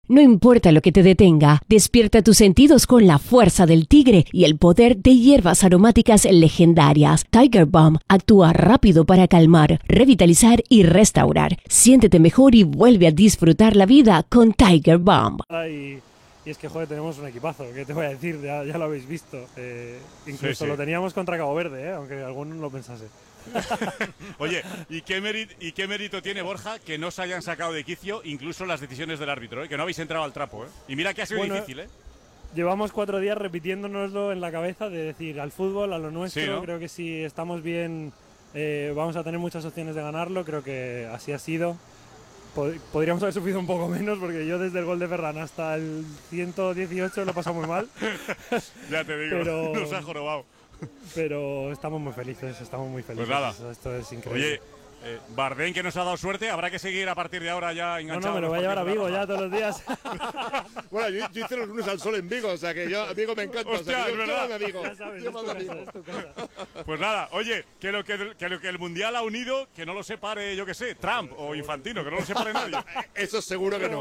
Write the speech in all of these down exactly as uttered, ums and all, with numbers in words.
No importa lo que te detenga, despierta tus sentidos con la fuerza del tigre y el poder de hierbas aromáticas legendarias. Tiger Balm actúa rápido para calmar, revitalizar y restaurar. Siéntete mejor y vuelve a disfrutar la vida con Tiger Balm. Y, y es que, joder, tenemos un equipazo, ¿qué te voy a decir? Ya, ya lo habéis visto. Eh, incluso sí, sí. Lo teníamos contra Cabo Verde, ¿eh? Aunque alguno no lo pensase. Oye, ¿y qué, mérito, ¿y qué mérito tiene, Borja, que no se hayan sacado de quicio incluso las decisiones del árbitro, ¿eh? Que no habéis entrado al trapo, ¿eh? Y mira que ha sido bueno, difícil, ¿eh? Llevamos cuatro días repitiéndonoslo en la cabeza de decir al fútbol, a lo nuestro. Sí, ¿no? Creo que si estamos bien eh, vamos a tener muchas opciones de ganarlo. Creo que así ha sido. Pod podríamos haber sufrido un poco menos porque yo desde el gol de Ferran hasta el ciento dieciocho lo he pasado muy mal. Ya te digo, pero, nos ha jorobado. Pero estamos muy felices, estamos muy felices. Pues nada. Esto es increíble. Oye, eh, Bardén, que nos ha dado suerte, habrá que seguir a partir de ahora ya enganchado. No, no, me lo voy a llevar a Vigo ya todos los días. Bueno, yo, yo hice los lunes al sol en Vigo, o sea que yo a Vigo me encanta. Hostia, o sea, que es yo verdad. Vigo. Ya sabes, Yo es tu mando a casa, Vigo. es tu casa. Pues nada, oye, que lo que, que lo que el Mundial ha unido, que no lo separe, yo que sé, Trump o Infantino, que no lo separe nadie. Eso seguro que no.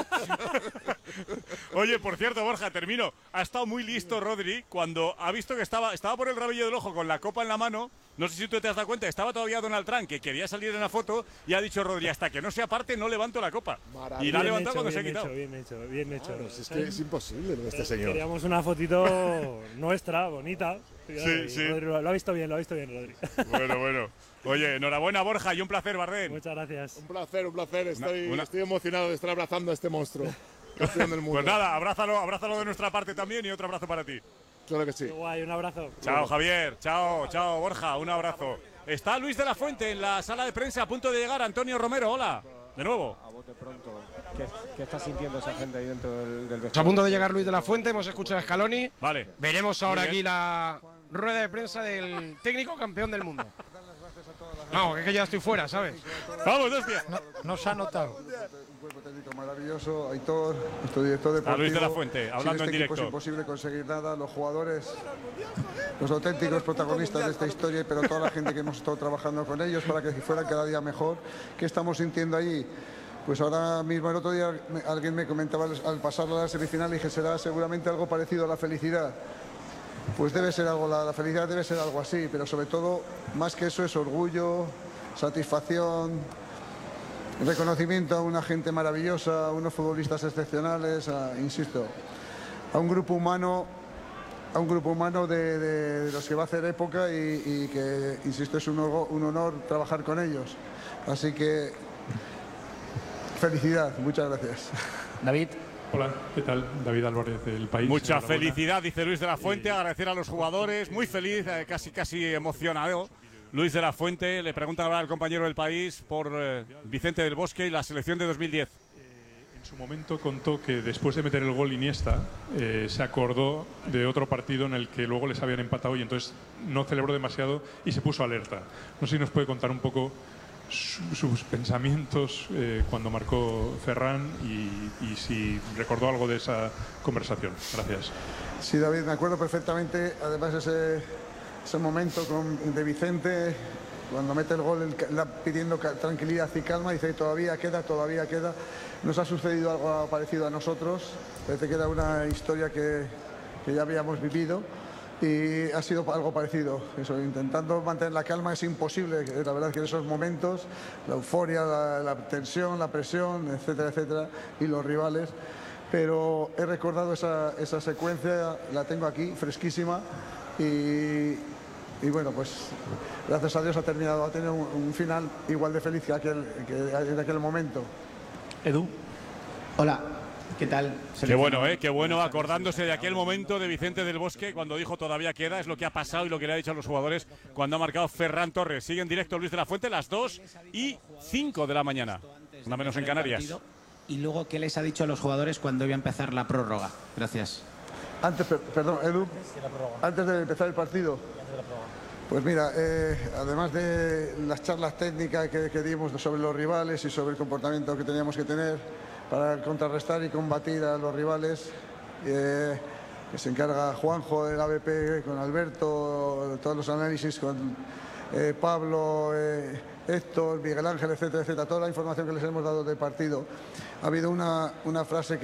Oye, por cierto, Borja, termino. Ha estado muy listo Rodri cuando ha visto que estaba, estaba por el rabillo del ojo con la copa en la mano. No sé si tú te has dado cuenta, estaba todavía Donald Trump, que quería salir en la foto, y ha dicho Rodri, hasta que no se aparte no levanto la copa. Maravilla. Y la ha levantado hecho, cuando se ha bien quitado. hecho, bien hecho, bien hecho. Claro, si es que es imposible de este señor. Queríamos una fotito nuestra, bonita. Sí, sí. Rodri, lo ha visto bien, lo ha visto bien, Rodri. Bueno, bueno. Oye, enhorabuena, Borja, y un placer, Bardén. Muchas gracias. Un placer, un placer. Estoy, Una, una... estoy emocionado de estar abrazando a este monstruo. Campeón del mundo. Pues nada, abrázalo, abrázalo de nuestra parte también y otro abrazo para ti. Claro que sí. Qué guay, un abrazo. Chao, Javier. Chao, chao, Borja. Un abrazo. Está Luis de la Fuente en la sala de prensa a punto de llegar. Antonio Romero, hola. De nuevo. A bote pronto. ¿Qué, qué está sintiendo esa gente ahí dentro del, del vestuario? A punto de llegar Luis de la Fuente, hemos escuchado a Scaloni. Vale. Veremos ahora aquí la rueda de prensa del técnico campeón del mundo. Vamos, que es que ya estoy fuera, ¿sabes? Vamos, hostia. No, no se ha notado. Un cuerpo técnico maravilloso, Aitor, nuestro director deportivo. A Luis de la Fuente, hablando Sin este en directo. equipo es imposible conseguir nada, los jugadores, los auténticos protagonistas de esta historia, pero toda la gente que hemos estado trabajando con ellos para que fueran cada día mejor. ¿Qué estamos sintiendo allí? Pues ahora mismo, el otro día alguien me comentaba al pasar a la semifinal y dije, será seguramente algo parecido a la felicidad. Pues debe ser algo, la, la felicidad debe ser algo así, pero sobre todo, más que eso, es orgullo, satisfacción, reconocimiento a una gente maravillosa, a unos futbolistas excepcionales, a, insisto, a un grupo humano, a un grupo humano de, de, de los que va a hacer época y, y que, insisto, es un, un honor trabajar con ellos. Así que, felicidad, muchas gracias. David. Hola, ¿qué tal? David Álvarez del País. Mucha felicidad, dice Luis de la Fuente, agradecer a los jugadores, muy feliz, eh, casi casi emocionado. Luis de la Fuente, le pregunta ahora al compañero del País por eh, Vicente del Bosque y la selección de dos mil diez. Eh, en su momento contó que después de meter el gol Iniesta, eh, se acordó de otro partido en el que luego les habían empatado y entonces no celebró demasiado y se puso alerta. No sé si nos puede contar un poco sus pensamientos eh, cuando marcó Ferran y, y si recordó algo de esa conversación. Gracias. Sí, David, me acuerdo perfectamente, además ese, ese momento con, de Vicente, cuando mete el gol el, la, pidiendo tranquilidad y calma, dice todavía queda, todavía queda. Nos ha sucedido algo parecido a nosotros, parece que era una historia que, que ya habíamos vivido. Y ha sido algo parecido, eso, intentando mantener la calma es imposible, la verdad es que en esos momentos, la euforia, la, la tensión, la presión, etcétera, etcétera, y los rivales, pero he recordado esa, esa secuencia, la tengo aquí, fresquísima, y, y bueno, pues gracias a Dios ha terminado, ha tenido un, un final igual de feliz que, aquel, que en aquel momento. Edu. Hola. ¿Qué tal? Qué bueno, ¿eh? Qué bueno, acordándose de aquel momento de Vicente del Bosque cuando dijo todavía queda, es lo que ha pasado y lo que le ha dicho a los jugadores cuando ha marcado Ferran Torres. Sigue en directo Luis de la Fuente, las dos y cinco de la mañana, una menos en Canarias. Y luego, ¿qué les ha dicho a los jugadores cuando iba a empezar la prórroga? Gracias. Antes, per, perdón, Edu, antes de empezar el partido. Pues mira, eh, además de las charlas técnicas que, que dimos sobre los rivales y sobre el comportamiento que teníamos que tener para contrarrestar y combatir a los rivales, eh, que se encarga Juanjo del A B P con Alberto, todos los análisis con eh, Pablo, eh, Héctor, Miguel Ángel, etcétera, etcétera, toda la información que les hemos dado del partido. Ha habido una, una frase que